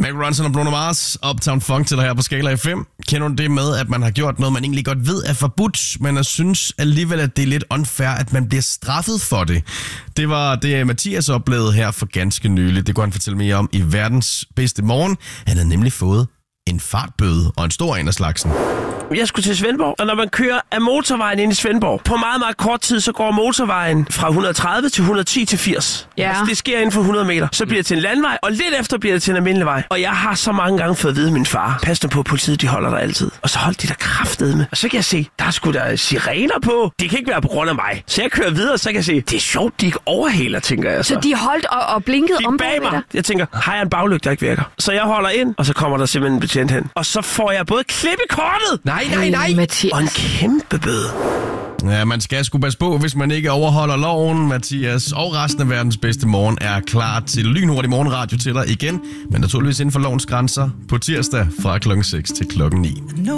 Mark Ronson og Bruno Mars, Uptown Funk til dig her på Skala FM. Kender du det med, at man har gjort noget, man egentlig godt ved er forbudt, men jeg synes alligevel, at det er lidt unfair, at man bliver straffet for det? Det var det, Mathias oplevede her for ganske nylig. Det kunne han fortælle mere om i verdens bedste morgen. Han havde nemlig fået en fartbøde, og en stor en af slagsen. Jeg skulle til Svendborg, og når man kører af motorvejen ind i Svendborg, på meget, meget kort tid, så går motorvejen fra 130 til 110 til 80. Ja. Altså, det sker inden for 100 meter. Så bliver det til en landvej, og lidt efter bliver det til en almindelig vej. Og jeg har så mange gange fået at vide af min far, pas nu på, politiet, de holder der altid. Og så holdt de der kraftedeme. Og så kan jeg se, der er sgu da sirener på. Det kan ikke være på grund af mig. Så jeg kører videre, så kan jeg se, det er sjovt, de ikke overhaler, tænker jeg så. Så de holdt og blinkede De om bag mig. Jeg tænker, har jeg en baglygte, der ikke virker? Så jeg holder ind, og så kommer der simpelthen en betjent hen. Og så får jeg både klip i kortet. Nej. Og en kæmpe bøde. Ja, man skal sgu passe på, hvis man ikke overholder loven. Mathias og resten af verdens bedste morgen er klar til lynhurtig morgenradio til dig igen. Men naturligvis inden for lovens grænser på tirsdag fra klokken 6 til klokken 9.